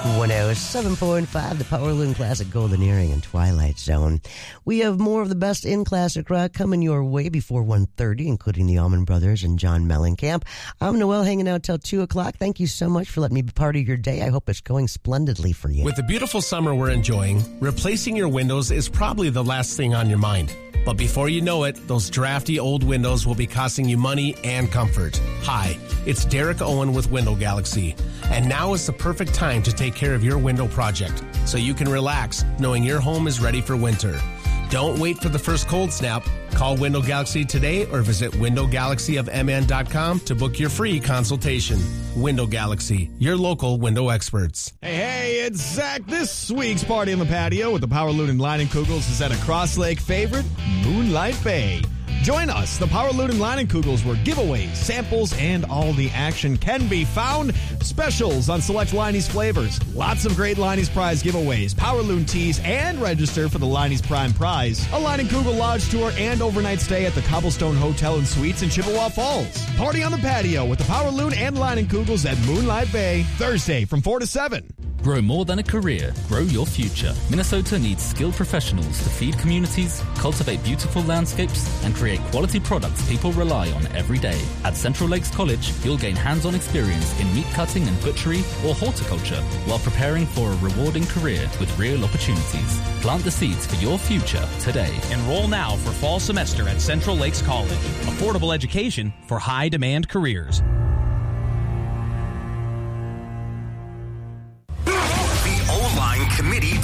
107.5, the Power Loon Classic Golden Earring and Twilight Zone. We have more of the best in classic rock coming your way before 1:30, including the Allman Brothers and John Mellencamp. I'm Noel, hanging out till 2 o'clock. Thank you so much for letting me be part of your day. I hope it's going splendidly for you. With the beautiful summer we're enjoying, replacing your windows is probably the last thing on your mind. But before you know it, those drafty old windows will be costing you money and comfort. Hi, it's Derek Owen with Window Galaxy. And now is the perfect time to take care of your window project so you can relax knowing your home is ready for winter. Don't wait for the first cold snap. Call Window Galaxy today or visit windowgalaxyofmn.com to book your free consultation. Window Galaxy, your local window experts. Hey, it's Zach. This week's Party on the Patio with the Power Loon and Leinenkugels is at a Cross Lake favorite, Moonlight Bay. Join us, the Power Loon and Leinenkugels, where giveaways, samples, and all the action can be found. Specials on select Leinie's flavors. Lots of great Leinie's Prize giveaways, Power Loon teas, and register for the Leinie's Prime Prize. A Leinenkugel Lodge tour and overnight stay at the Cobblestone Hotel and Suites in Chippewa Falls. Party on the Patio with the Power Loon and Leinenkugels at Moonlight Bay, Thursday from 4 to 7. Grow more than a career. Grow your future. Minnesota needs skilled professionals to feed communities, cultivate beautiful landscapes, and create quality products people rely on every day. At Central Lakes College, you'll gain hands-on experience in meat cutting and butchery or horticulture while preparing for a rewarding career with real opportunities. Plant the seeds for your future today. Enroll now for fall semester at Central Lakes College. Affordable education for high-demand careers.